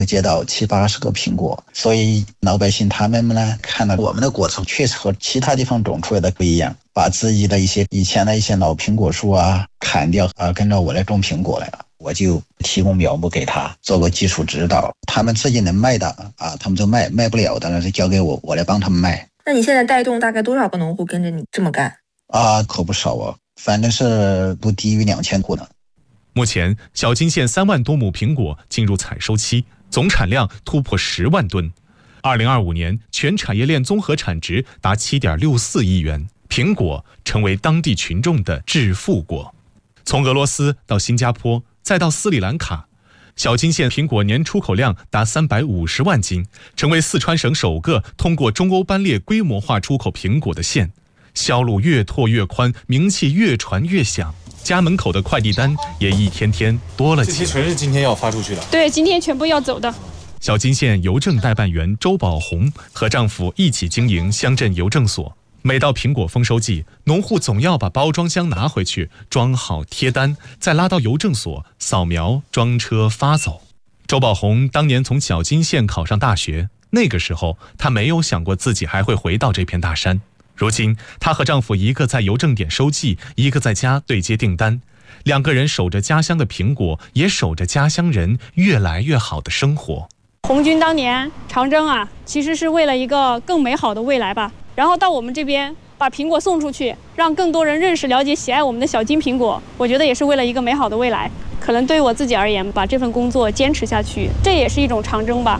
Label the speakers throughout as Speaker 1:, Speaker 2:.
Speaker 1: 接到70-80个苹果，所以老百姓他们呢看到我们的果子确实和其他地方种出来的不一样，把自己的以前的一些老苹果树砍掉跟着我来种苹果来了。我就提供苗木给他做个基础指导，他们自己能卖的他们就卖不了的就交给我来帮他们卖。
Speaker 2: 那你现在带动大概多少个农户跟着你这么干？
Speaker 1: 可不少反正是不低于2000户呢。
Speaker 3: 目前小金县3万多亩苹果进入采收期，总产量突破10万吨。2025年全产业链综合产值达7.64亿元，苹果成为当地群众的致富果。从俄罗斯到新加坡，再到斯里兰卡，小金县苹果年出口量达350万斤，成为四川省首个通过中欧班列规模化出口苹果的县。销路越拓越宽，名气越传越响，家门口的快递单也一天天多了起来。
Speaker 4: 这些全是今天要发出去的？
Speaker 5: 对，今天全部要走的。
Speaker 3: 小金县邮政代办员周宝红和丈夫一起经营乡镇邮政所。每到苹果丰收季，农户总要把包装箱拿回去，装好贴单，再拉到邮政所扫描装车发走。周宝红当年从小金县考上大学，那个时候她没有想过自己还会回到这片大山。如今她和丈夫一个在邮政点收寄，一个在家对接订单，两个人守着家乡的苹果，也守着家乡人越来越好的生活。
Speaker 5: 红军当年长征其实是为了一个更美好的未来吧。然后到我们这边把苹果送出去，让更多人认识、了解、喜爱我们的小金苹果，我觉得也是为了一个美好的未来。可能对于我自己而言，把这份工作坚持下去，这也是一种长征吧。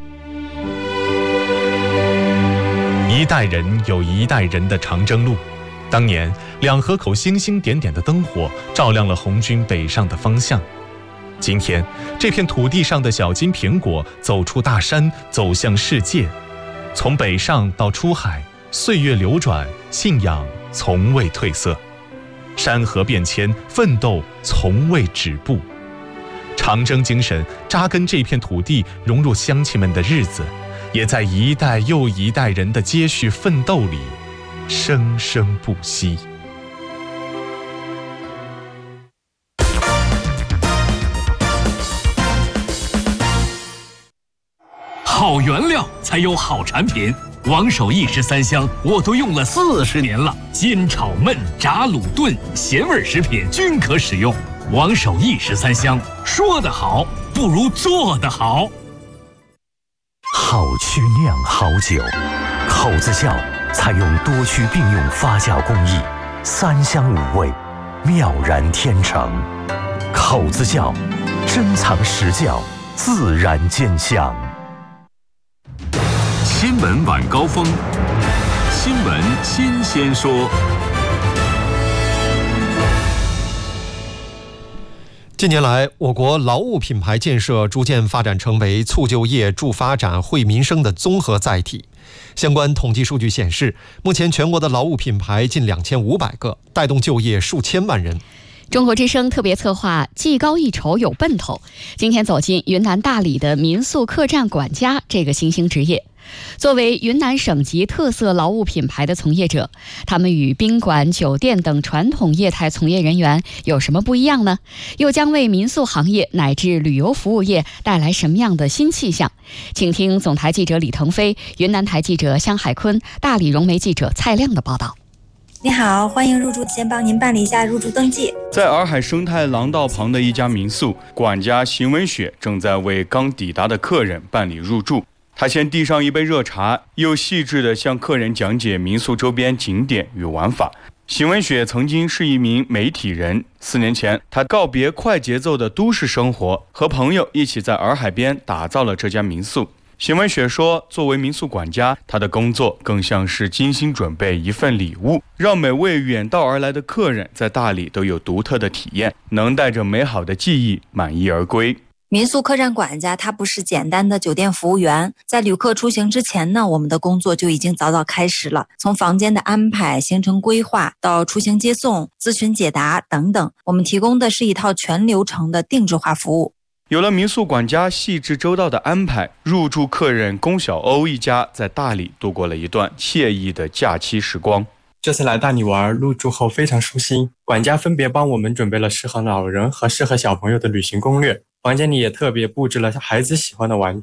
Speaker 3: 一代人有一代人的长征路。当年2河口星星点点的灯火照亮了红军北上的方向。今天这片土地上的小金苹果走出大山，走向世界。从北上到出海，岁月流转，信仰从未褪色。山河变迁，奋斗从未止步。长征精神扎根这片土地，融入乡亲们的日子，也在一代又一代人的接续奋斗里生生不息。
Speaker 6: 好原料才有好产品，王守义13香我都用了40年了，煎炒焖炸卤炖咸味食品均可使用。王守义13香，说得好不如做得好。
Speaker 7: 好曲酿好酒，口子窖采用多区并用发酵工艺，3香5味，妙然天成。口子窖珍藏实窖，自然见香。
Speaker 8: 新闻晚高峰，新闻新鲜说。
Speaker 9: 近年来，我国劳务品牌建设逐渐发展成为促就业、助发展、惠民生的综合载体。相关统计数据显示，目前全国的劳务品牌近2500个，带动就业数千万人。
Speaker 10: 中国之声特别策划技高一筹有奔头，今天走进云南大理的民宿客栈管家这个新兴职业。作为云南省级特色劳务品牌的从业者，他们与宾馆、酒店等传统业态从业人员有什么不一样呢？又将为民宿行业乃至旅游服务业带来什么样的新气象？请听总台记者李腾飞、云南台记者香海坤、大理融媒记者蔡亮的报道。
Speaker 11: 你好，欢迎入住，先帮您办理一下入住登记。
Speaker 12: 在洱海生态廊道旁的一家民宿，管家邢文雪正在为刚抵达的客人办理入住。他先递上一杯热茶，又细致地向客人讲解民宿周边景点与玩法。邢文雪曾经是一名媒体人，4年前，他告别快节奏的都市生活，和朋友一起在洱海边打造了这家民宿。邢文雪说，作为民宿管家，他的工作更像是精心准备一份礼物，让每位远道而来的客人在大理都有独特的体验，能带着美好的记忆满意而归。
Speaker 11: 民宿客栈管家他不是简单的酒店服务员，在旅客出行之前呢，我们的工作就已经早早开始了，从房间的安排、行程规划到出行接送、咨询解答等等，我们提供的是一套全流程的定制化服务。
Speaker 12: 有了民宿管家细致周到的安排，入住客人龚小欧一家在大理度过了一段惬意的假期时光。
Speaker 13: 这次来大理玩，入住后非常舒心，管家分别帮我们准备了适合老人和适合小朋友的旅行攻略， 房间里也特别布置了孩子喜欢的玩具。